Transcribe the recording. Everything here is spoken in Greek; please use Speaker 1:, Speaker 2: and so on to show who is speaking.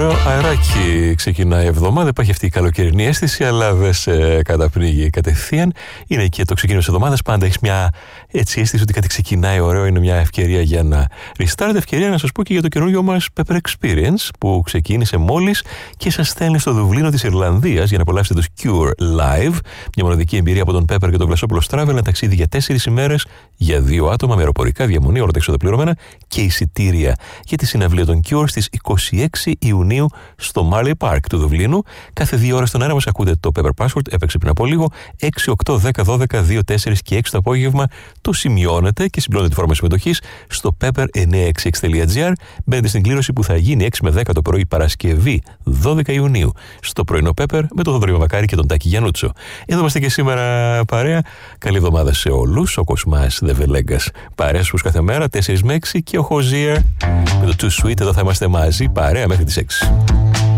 Speaker 1: αεράκι ξεκινάει η εβδομάδα. Υπάρχει αυτή η καλοκαιρινή αίσθηση, αλλά δεν σε καταπνίγει κατευθείαν. Είναι και το ξεκίνημα της εβδομάδας. Πάντα έχει μια έτσι αίσθηση ότι κάτι ξεκινάει ωραίο. Είναι μια ευκαιρία για να restart. Ευκαιρία να σας πω και για το καινούργιο μας Pepper Experience που ξεκίνησε μόλις και σας στέλνει στο Δουβλίνο της Ιρλανδίας για να απολαύσετε το Cure Live. Μια μοναδική εμπειρία από τον Pepper και τον Βλασόπουλο Travel. Ένα ταξίδι για 4 ημέρες για 2 άτομα με αεροπορικά, διαμονή, όλα τα έξοδα πληρωμένα και εισιτήρια για τη συναυλία των Cure στις 26 Ιουνίου στο Marley Park του Δουβλίνου. Κάθε 2 ώρες στον αέρα μας ακούτε το Pepper Password. Έπαιξε πριν από λίγο. 6, 8, 10, 12, 2, 4 και 6 το απόγευμα. Το σημειώνετε και συμπληρώνετε τη φόρμα συμμετοχής στο pepper966.gr. Μπαίνετε στην κλήρωση που θα γίνει 6 με 10 το πρωί Παρασκευή 12 Ιουνίου στο πρωινό Pepper με τον Θοδωρή Μαμακάρη και τον Τάκη Γιαννούτσο. Εδώ είμαστε και σήμερα παρέα. Καλή εβδομάδα σε όλους. Ο Κοσμάς Δεβελέγκας παρέα στους κάθε μέρα 4 με 6 και ο Χοζίερ με το Too Sweet. Εδώ θα είμαστε μαζί παρέα μέχρι τις 6.